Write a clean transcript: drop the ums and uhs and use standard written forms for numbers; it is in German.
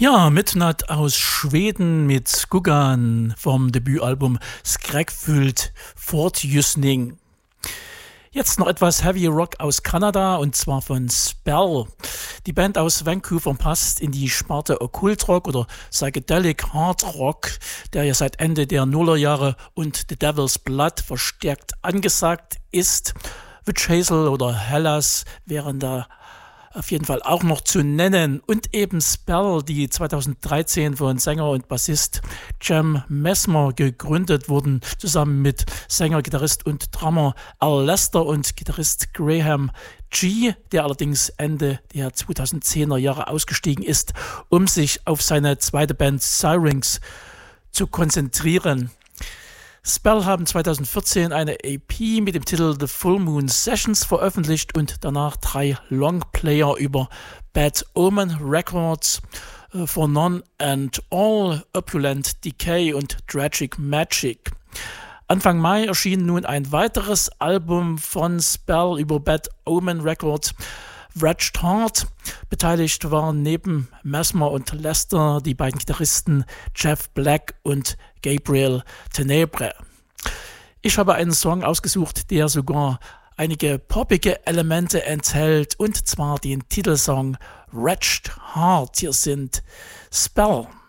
Ja, Midnight aus Schweden mit Guggan vom Debütalbum Skräckfyllt Fortljusning. Jetzt noch etwas Heavy Rock aus Kanada und zwar von Spell. Die Band aus Vancouver passt in die Sparte Okkultrock oder Psychedelic Hard Rock, der ja seit Ende der Nullerjahre und The Devil's Blood verstärkt angesagt ist. Witch Hazel oder Hellas wären da auf jeden Fall auch noch zu nennen. Und eben Spell, die 2013 von Sänger und Bassist Jem Mesmer gegründet wurden, zusammen mit Sänger, Gitarrist und Drummer Al Lester und Gitarrist Graham G., der allerdings Ende der 2010er Jahre ausgestiegen ist, um sich auf seine zweite Band Syrinx zu konzentrieren. Spell haben 2014 eine EP mit dem Titel The Full Moon Sessions veröffentlicht und danach 3 Longplayer über Bad Omen Records, For None and All, Opulent Decay und Tragic Magic. Anfang Mai erschien nun ein weiteres Album von Spell über Bad Omen Records, Wretched Heart. Beteiligt waren neben Mesmer und Lester die beiden Gitarristen Jeff Black und Gabriel Tenebre. Ich habe einen Song ausgesucht, der sogar einige poppige Elemente enthält, und zwar den Titelsong Wretched Heart. Hier sind Spell.